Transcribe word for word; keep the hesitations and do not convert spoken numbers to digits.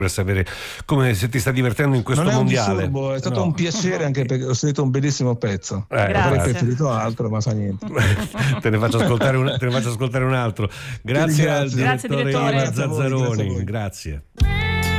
per sapere come se ti sta divertendo in questo non è un mondiale. disturbo, è stato No. un piacere, anche perché ho sentito un bellissimo pezzo. Eh, avrei grazie. preferito altro, ma fa niente. te ne faccio ascoltare un, te ne faccio ascoltare un altro. Grazie al ringrazio. Grazie, direttore direttore. Iva Grazie a voi, Zazzaroni. grazie a voi. Grazie.